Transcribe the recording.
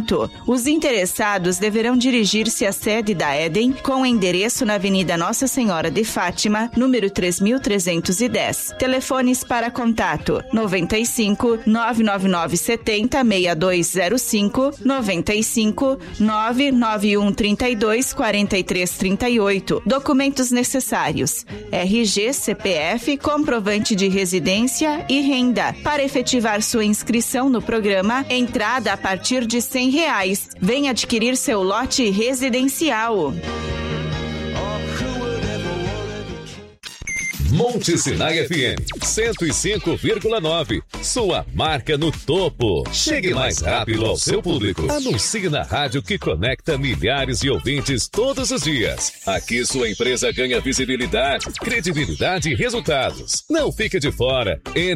financiamento. Os interessados deverão dirigir-se à sede da Eden, com endereço na Avenida Nossa Senhora de Fátima, número 3310. Telefones para contato: 95 999 70 6205, 95 991 32 43 38. Documentos necessários: RG, CPF, comprovante de residência e renda. Para efetivar sua inscrição no programa, entrada a partir de R$100. Venha adquirir seu lote residencial. Monte Sinai FM 105,9. Sua marca no topo. Chegue mais rápido ao seu público. Anuncie na rádio que conecta milhares de ouvintes todos os dias. Aqui sua empresa ganha visibilidade, credibilidade e resultados. Não fique de fora.